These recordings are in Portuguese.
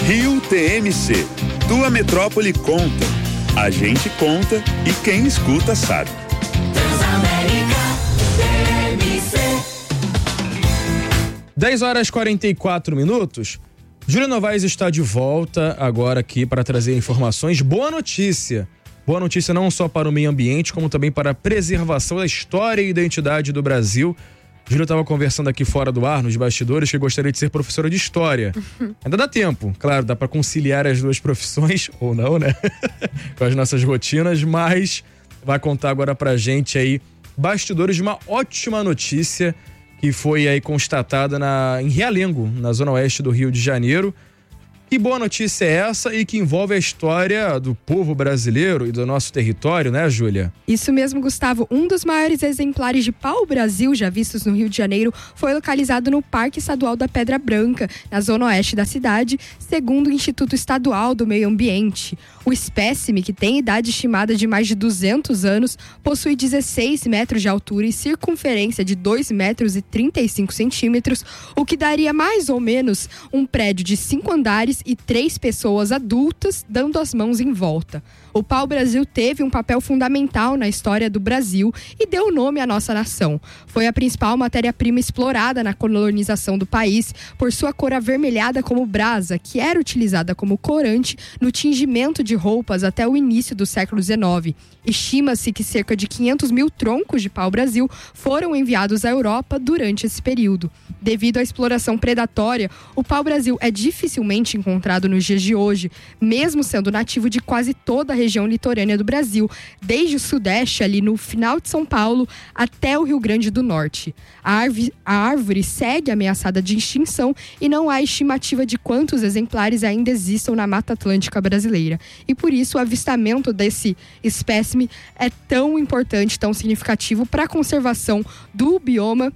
Rio TMC. Tua metrópole conta. A gente conta e quem escuta sabe. Transamérica TMC. 10h44. Júlia Novaes está de volta agora aqui para trazer informações. Boa notícia! Boa notícia não só para o meio ambiente, como também para a preservação da história e identidade do Brasil. Júlia estava conversando aqui fora do ar, nos bastidores, que gostaria de ser professora de história. Ainda dá tempo, claro, dá para conciliar as duas profissões, ou não, né? Com as nossas rotinas, mas vai contar agora pra gente aí bastidores de uma ótima notícia que foi aí constatada em Realengo, na zona oeste do Rio de Janeiro. Que boa notícia é essa e que envolve a história do povo brasileiro e do nosso território, né, Júlia? Isso mesmo, Gustavo. Um dos maiores exemplares de pau-brasil já vistos no Rio de Janeiro foi localizado no Parque Estadual da Pedra Branca, na zona oeste da cidade, segundo o Instituto Estadual do Meio Ambiente. O espécime, que tem idade estimada de mais de 200 anos, possui 16 metros de altura e circunferência de 2,35 metros, o que daria mais ou menos um prédio de 5 andares e 3 pessoas adultas dando as mãos em volta. O pau-brasil teve um papel fundamental na história do Brasil e deu nome à nossa nação. Foi a principal matéria-prima explorada na colonização do país por sua cor avermelhada como brasa, que era utilizada como corante no tingimento de roupas até o início do século XIX. Estima-se que cerca de 500 mil troncos de pau-brasil foram enviados à Europa durante esse período. Devido à exploração predatória, o pau-brasil é dificilmente encontrado nos dias de hoje, mesmo sendo nativo de quase toda a região litorânea do Brasil, desde o sudeste, ali no final de São Paulo, até o Rio Grande do Norte. A árvore segue ameaçada de extinção e não há estimativa de quantos exemplares ainda existam na Mata Atlântica brasileira. E por isso o avistamento desse espécime é tão importante, tão significativo para a conservação do bioma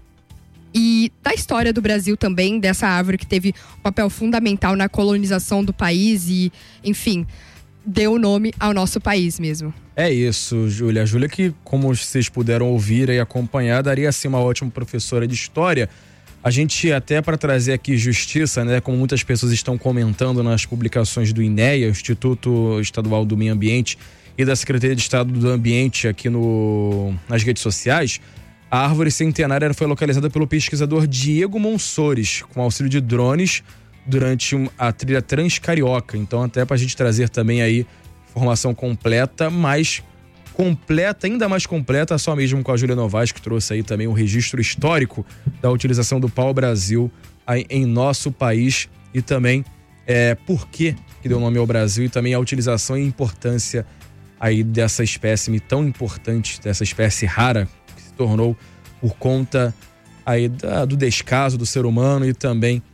e da história do Brasil também, dessa árvore que teve um papel fundamental na colonização do país e, enfim, deu nome ao nosso país mesmo. É isso, Júlia. A Júlia que, como vocês puderam ouvir e acompanhar, daria assim uma ótima professora de história. A gente até para trazer aqui justiça, né, como muitas pessoas estão comentando nas publicações do INEA, Instituto Estadual do Meio Ambiente, e da Secretaria de Estado do Ambiente aqui nas redes sociais, a árvore centenária foi localizada pelo pesquisador Diego Monsores, com auxílio de drones, durante a trilha Transcarioca. Então, até pra gente trazer também aí informação completa, mas completa, ainda mais completa, só mesmo com a Júlia Novaes, que trouxe aí também o registro histórico da utilização do pau-brasil em nosso país e também por que deu nome ao Brasil e também a utilização e importância aí dessa espécime tão importante, dessa espécie rara que se tornou por conta aí do descaso do ser humano e também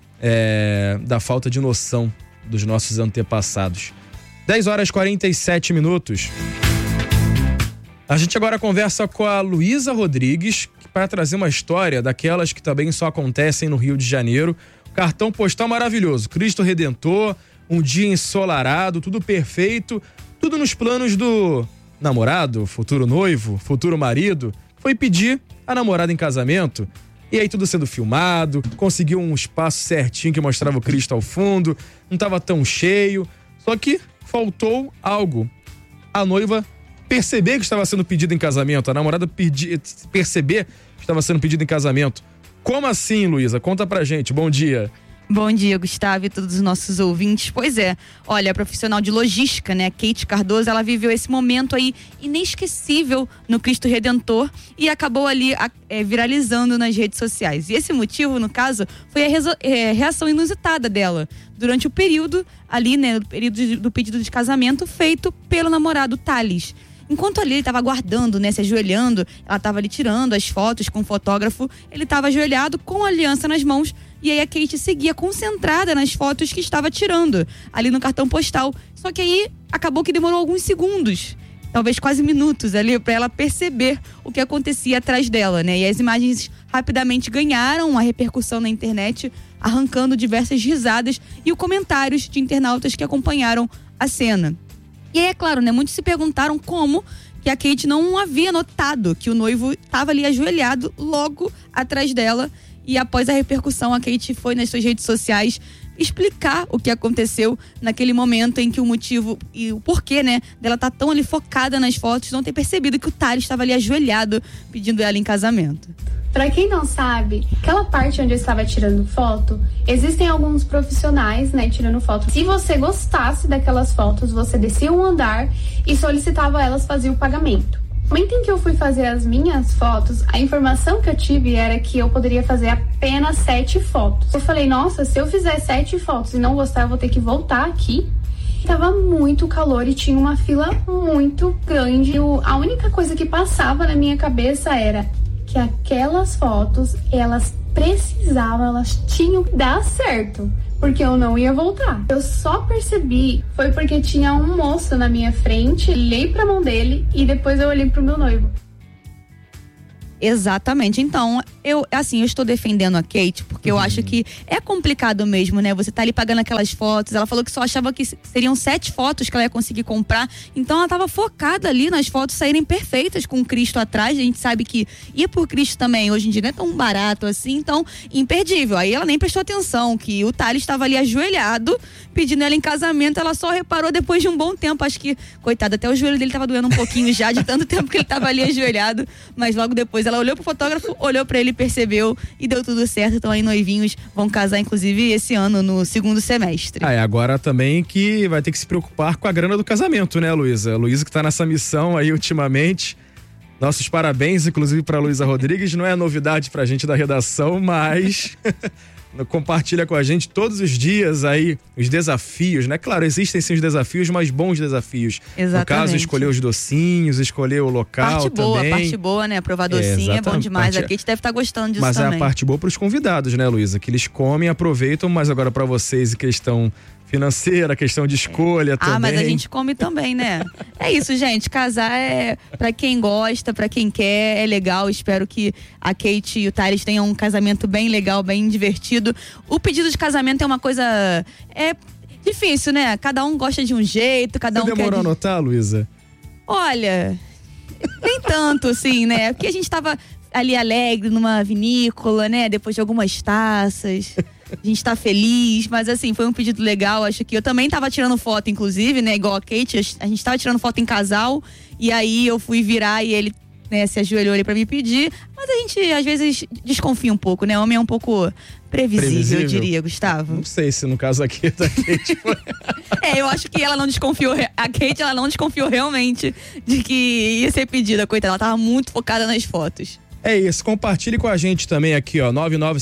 da falta de noção dos nossos antepassados. 10h47. A gente agora conversa com a Luísa Rodrigues para trazer uma história daquelas que também só acontecem no Rio de Janeiro. Cartão postal maravilhoso, Cristo Redentor, um dia ensolarado, tudo perfeito, tudo nos planos do namorado, futuro noivo, futuro marido, foi pedir a namorada em casamento. E aí tudo sendo filmado, conseguiu um espaço certinho que mostrava o Cristo ao fundo, não estava tão cheio, só que faltou algo. A noiva perceber que estava sendo pedida em casamento, a namorada perceber que estava sendo pedida em casamento. Como assim, Luísa? Conta pra gente, bom dia. Bom dia, Gustavo e todos os nossos ouvintes. Pois é, olha, a profissional de logística, né, Kate Cardoso, ela viveu esse momento aí inesquecível no Cristo Redentor e acabou ali viralizando nas redes sociais. E esse motivo, no caso, foi a reação inusitada dela durante o período ali, né, do pedido de casamento feito pelo namorado Thales. Enquanto ali ele estava aguardando, né, se ajoelhando, ela estava ali tirando as fotos com o fotógrafo, ele estava ajoelhado com a aliança nas mãos e aí a Kate seguia concentrada nas fotos que estava tirando ali no cartão postal. Só que aí acabou que demorou alguns segundos, talvez quase minutos ali, para ela perceber o que acontecia atrás dela, né? E as imagens rapidamente ganharam uma repercussão na internet, arrancando diversas risadas e comentários de internautas que acompanharam a cena. E aí, é claro, né, muitos se perguntaram como que a Kate não havia notado que o noivo estava ali ajoelhado logo atrás dela. E após a repercussão, a Kate foi nas suas redes sociais explicar o que aconteceu naquele momento em que o motivo e o porquê, né, dela tá tão ali focada nas fotos, não ter percebido que o Thales estava ali ajoelhado pedindo ela em casamento. Pra quem não sabe, aquela parte onde eu estava tirando foto, existem alguns profissionais, né, tirando foto. Se você gostasse daquelas fotos, você descia um andar e solicitava elas fazer o pagamento. No momento em que eu fui fazer as minhas fotos, a informação que eu tive era que eu poderia fazer apenas 7 fotos. Eu falei, nossa, se eu fizer 7 fotos e não gostar, eu vou ter que voltar aqui. Tava muito calor e tinha uma fila muito grande. A única coisa que passava na minha cabeça era que aquelas fotos, elas tinham que dar certo, porque eu não ia voltar. Eu só percebi, foi porque tinha um moço na minha frente, olhei pra mão dele e depois eu olhei pro meu noivo. Exatamente. Então, eu estou defendendo a Kate, porque eu acho que é complicado mesmo, né? Você tá ali pagando aquelas fotos, ela falou que só achava que seriam 7 fotos que ela ia conseguir comprar, então ela tava focada ali nas fotos saírem perfeitas com o Cristo atrás. A gente sabe que ir por Cristo também, hoje em dia, não é tão barato assim, então, imperdível. Aí ela nem prestou atenção que o Thales estava ali ajoelhado, pedindo ela em casamento, ela só reparou depois de um bom tempo, acho que, coitado, até o joelho dele tava doendo um pouquinho já, de tanto tempo que ele tava ali ajoelhado, mas logo depois ela olhou pro fotógrafo, olhou pra ele, percebeu e deu tudo certo. Então aí noivinhos vão casar inclusive esse ano, no segundo semestre. Agora também que vai ter que se preocupar com a grana do casamento, né, Luísa? Luísa que tá nessa missão aí ultimamente. Nossos parabéns, inclusive, pra Luísa Rodrigues. Não é novidade pra gente da redação, mas compartilha com a gente todos os dias aí os desafios, né? Claro, existem sim os desafios, mas bons desafios. Exatamente. No caso, escolher os docinhos, escolher o local também. Parte boa, né? Provar docinho é bom demais. A Kate deve estar gostando disso também. Mas é a parte boa pros convidados, né, Luísa? Que eles comem, aproveitam, mas agora pra vocês, questão financeira, questão de escolha também. Mas a gente come também, né? É isso, gente. Casar é pra quem gosta, pra quem quer, é legal. Espero que a Kate e o Thales tenham um casamento bem legal, bem divertido. O pedido de casamento é uma coisa difícil, né? Cada um gosta de um jeito, cada um quer... Você demorou a anotar, Luísa? Olha, nem tanto assim, né? Porque a gente tava ali alegre numa vinícola, né? Depois de algumas taças. A gente tá feliz, mas assim, foi um pedido legal. Acho que eu também tava tirando foto, inclusive, né? Igual a Kate, a gente tava tirando foto em casal. E aí eu fui virar e ele, né, se ajoelhou ali pra me pedir. Mas a gente, às vezes, desconfia um pouco, né? O homem é um pouco previsível, eu diria, Gustavo. Não sei se no caso aqui da Kate foi... eu acho que ela não desconfiou. A Kate, ela não desconfiou realmente de que ia ser pedida, coitada. Ela tava muito focada nas fotos. É isso, compartilhe com a gente também aqui, ó,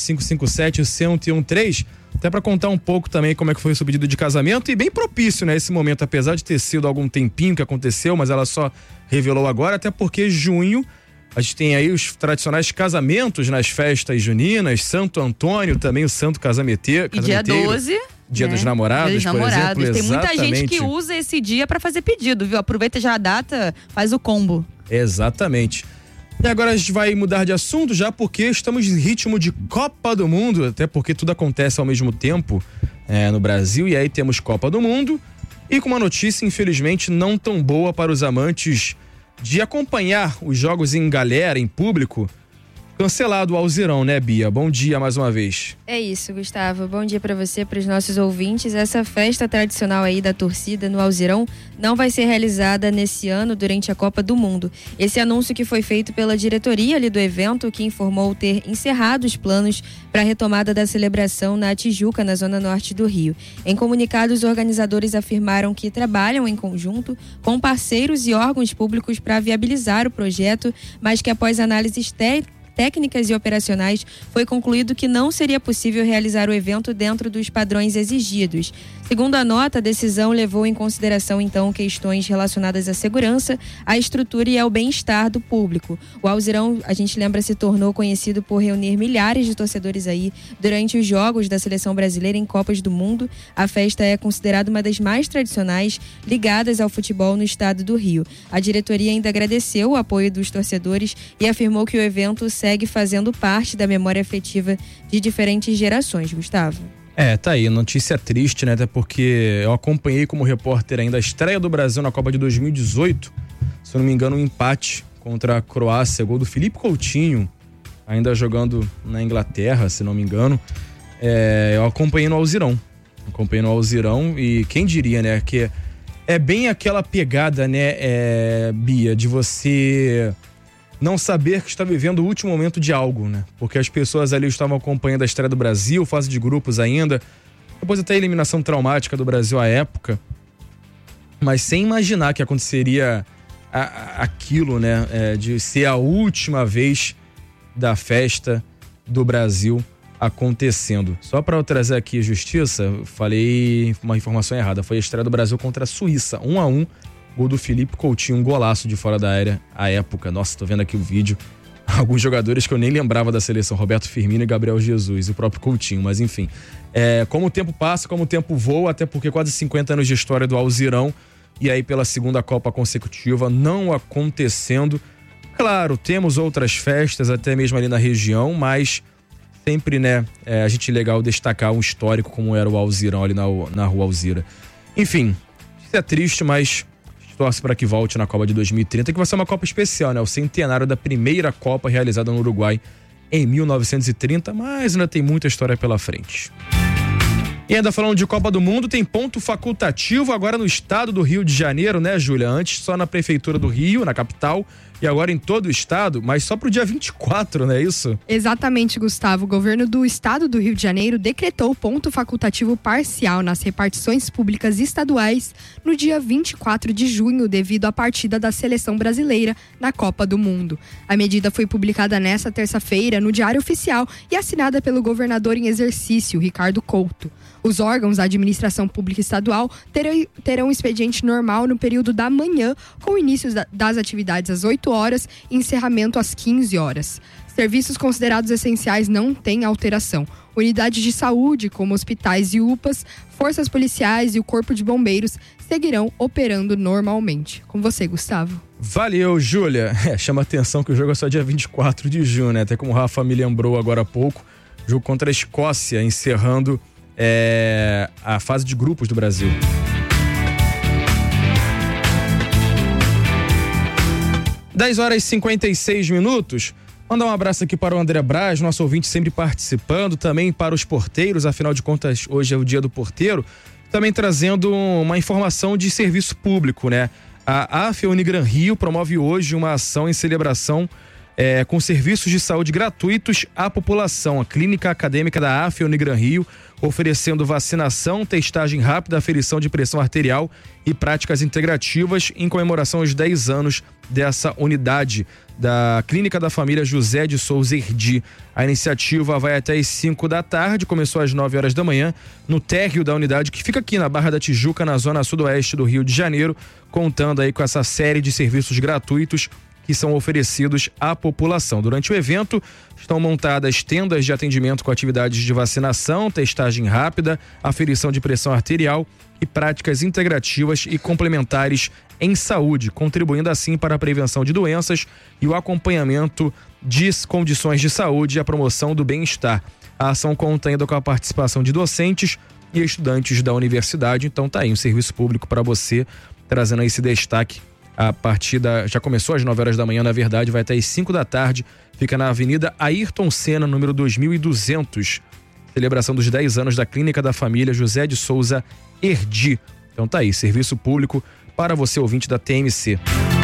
99557-1013, até pra contar um pouco também como é que foi o seu pedido de casamento, e bem propício, né, esse momento, apesar de ter sido algum tempinho que aconteceu, mas ela só revelou agora, até porque junho, a gente tem aí os tradicionais casamentos nas festas juninas, Santo Antônio também, o Santo Casamenteiro. E dia 12... Dia dos Namorados, Dia dos Namorados. Por exemplo. Tem muita gente que usa esse dia pra fazer pedido, viu? Aproveita já a data, faz o combo. Exatamente. E agora a gente vai mudar de assunto já, porque estamos em ritmo de Copa do Mundo, até porque tudo acontece ao mesmo tempo no Brasil, e aí temos Copa do Mundo, e com uma notícia infelizmente não tão boa para os amantes de acompanhar os jogos em galera, em público. Cancelado o Alzirão, né, Bia? Bom dia mais uma vez. É isso, Gustavo. Bom dia para você, para os nossos ouvintes. Essa festa tradicional aí da torcida no Alzirão não vai ser realizada nesse ano durante a Copa do Mundo. Esse anúncio que foi feito pela diretoria ali do evento, que informou ter encerrado os planos para a retomada da celebração na Tijuca, na zona norte do Rio. Em comunicado, os organizadores afirmaram que trabalham em conjunto com parceiros e órgãos públicos para viabilizar o projeto, mas que após análises técnicas e operacionais, foi concluído que não seria possível realizar o evento dentro dos padrões exigidos. Segundo a nota, a decisão levou em consideração, então, questões relacionadas à segurança, à estrutura e ao bem-estar do público. O Alzirão, a gente lembra, se tornou conhecido por reunir milhares de torcedores aí durante os jogos da seleção brasileira em Copas do Mundo. A festa é considerada uma das mais tradicionais ligadas ao futebol no estado do Rio. A diretoria ainda agradeceu o apoio dos torcedores e afirmou que o evento segue fazendo parte da memória afetiva de diferentes gerações. Gustavo. Tá aí, notícia triste, né? Até porque eu acompanhei como repórter ainda a estreia do Brasil na Copa de 2018. Se eu não me engano, um empate contra a Croácia, gol do Felipe Coutinho, ainda jogando na Inglaterra, se não me engano. Eu acompanhei no Alzirão. Acompanhei no Alzirão e quem diria, né, que é bem aquela pegada, né, Bia, de você não saber que está vivendo o último momento de algo, né? Porque as pessoas ali estavam acompanhando a estreia do Brasil, fase de grupos ainda, depois até a eliminação traumática do Brasil à época, mas sem imaginar que aconteceria aquilo, né, de ser a última vez da festa do Brasil acontecendo. Só para eu trazer aqui justiça, falei uma informação errada. Foi a estreia do Brasil contra a Suíça, 1-1, gol do Felipe Coutinho, um golaço de fora da área à época. Nossa, tô vendo aqui o vídeo. Alguns jogadores que eu nem lembrava da seleção, Roberto Firmino e Gabriel Jesus, e o próprio Coutinho, mas enfim. Como o tempo passa, como o tempo voa, até porque quase 50 anos de história do Alzirão, e aí pela segunda Copa consecutiva não acontecendo. Claro, temos outras festas, até mesmo ali na região, mas sempre, né, a gente legal destacar um histórico como era o Alzirão ali na Rua Alzira. Enfim, isso é triste, mas torce para que volte na Copa de 2030, que vai ser uma Copa especial, né? O centenário da primeira Copa realizada no Uruguai em 1930, mas ainda tem muita história pela frente. E ainda falando de Copa do Mundo, tem ponto facultativo agora no estado do Rio de Janeiro, né, Júlia? Antes só na prefeitura do Rio, na capital, e agora em todo o estado, mas só pro dia 24, não é isso? Exatamente, Gustavo. O governo do estado do Rio de Janeiro decretou ponto facultativo parcial nas repartições públicas estaduais no dia 24 de junho, devido à partida da seleção brasileira na Copa do Mundo. A medida foi publicada nesta terça-feira no Diário Oficial e assinada pelo governador em exercício, Ricardo Couto. Os órgãos da administração pública estadual terão expediente normal no período da manhã, com início das atividades às 8 horas e encerramento às 15 horas. Serviços considerados essenciais não têm alteração. Unidades de saúde, como hospitais e UPAs, forças policiais e o Corpo de Bombeiros seguirão operando normalmente. Com você, Gustavo. Valeu, Júlia. Chama atenção que o jogo é só dia 24 de junho, né? Até como o Rafa me lembrou agora há pouco, jogo contra a Escócia, encerrando a fase de grupos do Brasil. Dez horas e 56 minutos. Mandar um abraço aqui para o André Braz, nosso ouvinte sempre participando, também para os porteiros, afinal de contas hoje é o dia do porteiro, também trazendo uma informação de serviço público, né? A AFE Unigran Rio promove hoje uma ação em celebração com serviços de saúde gratuitos à população. A Clínica Acadêmica da AFE Unigran Rio, oferecendo vacinação, testagem rápida, aferição de pressão arterial e práticas integrativas em comemoração aos 10 anos dessa unidade da Clínica da Família José de Souza Erdi. A iniciativa vai até às 5 da tarde, começou às 9 horas da manhã, no térreo da unidade, que fica aqui na Barra da Tijuca, na zona sudoeste do Rio de Janeiro, contando aí com essa série de serviços gratuitos que são oferecidos à população. Durante o evento, estão montadas tendas de atendimento com atividades de vacinação, testagem rápida, aferição de pressão arterial e práticas integrativas e complementares em saúde, contribuindo assim para a prevenção de doenças e o acompanhamento de condições de saúde e a promoção do bem-estar. A ação conta ainda com a participação de docentes e estudantes da universidade, então tá aí um serviço público para você, trazendo aí esse destaque. A partida já começou às 9 horas da manhã, na verdade, vai até às 5 da tarde. Fica na Avenida Ayrton Senna, número 2200. Celebração dos 10 anos da Clínica da Família José de Souza Erdi. Então tá aí, serviço público para você, ouvinte da TMC.